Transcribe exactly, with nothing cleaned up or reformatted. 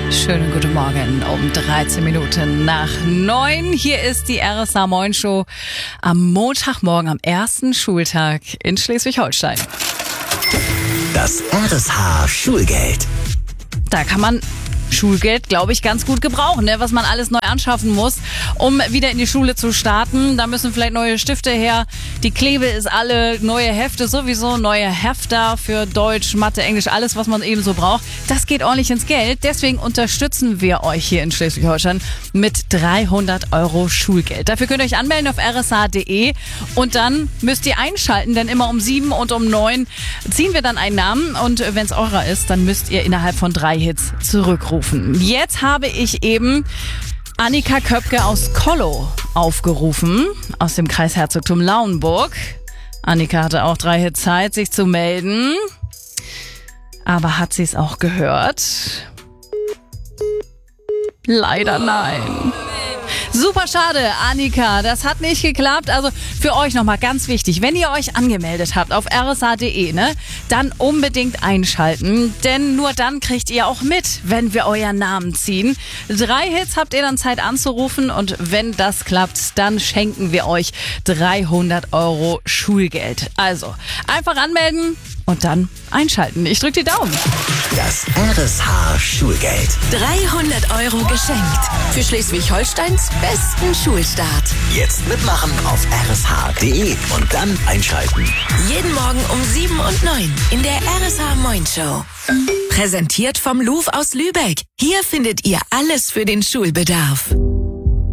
Schönen guten Morgen um dreizehn Minuten nach neun. Hier ist die R S H Moin Show am Montagmorgen, am ersten Schultag in Schleswig-Holstein. Das R S H Schulgeld. Da kann man Schulgeld, glaube ich, ganz gut gebrauchen, ne? Was man alles neu anschaffen muss, um wieder in die Schule zu starten. Da müssen vielleicht neue Stifte her, die Klebe ist alle, neue Hefte sowieso, neue Hefter für Deutsch, Mathe, Englisch, alles, was man eben so braucht. Das geht ordentlich ins Geld. Deswegen unterstützen wir euch hier in Schleswig-Holstein mit dreihundert Euro Schulgeld. Dafür könnt ihr euch anmelden auf r s h punkt d e und dann müsst ihr einschalten, denn immer um sieben und um neun ziehen wir dann einen Namen und wenn es eurer ist, dann müsst ihr innerhalb von drei Hits zurückrufen. Jetzt habe ich eben Annika Köpke aus Kollow aufgerufen, aus dem Kreis Herzogtum Lauenburg. Annika hatte auch drei Hits Zeit, sich zu melden. Aber hat sie es auch gehört? Leider nein. Super schade, Annika, das hat nicht geklappt. Also für euch nochmal ganz wichtig, wenn ihr euch angemeldet habt auf r s h punkt d e, ne, dann unbedingt einschalten, denn nur dann kriegt ihr auch mit, wenn wir euren Namen ziehen. Drei Hits habt ihr dann Zeit anzurufen und wenn das klappt, dann schenken wir euch dreihundert Euro Schulgeld. Also einfach anmelden und dann einschalten. Ich drücke die Daumen. Das R S H Schulgeld. dreihundert Euro geschenkt für Schleswig-Holsteins besten Schulstart. Jetzt mitmachen auf r s h punkt d e und dann einschalten. Jeden Morgen um sieben und neun in der R S H Moin Show. Präsentiert vom Louvre aus Lübeck. Hier findet ihr alles für den Schulbedarf.